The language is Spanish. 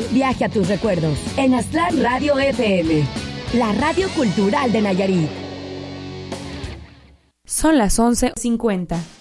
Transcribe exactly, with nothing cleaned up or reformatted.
viaje a tus recuerdos en Aztlán Radio F M, la radio cultural de Nayarit. Son las once cincuenta.